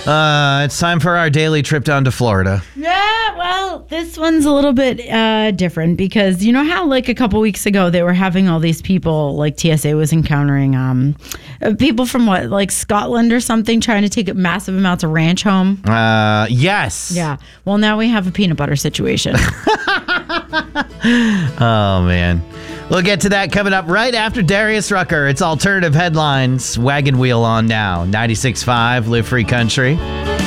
It's time for our daily trip down to Florida. Yeah, well, this one's a little bit different because you know how like a couple weeks ago they were having all these people, like TSA was encountering people from what, like Scotland or something, trying to take massive amounts of ranch home? Yes. Yeah. Well, now we have a peanut butter situation. Oh, man. We'll get to that coming up right after Darius Rucker. It's Alternative Headlines. Wagon Wheel on now. 96.5, Live Free Country.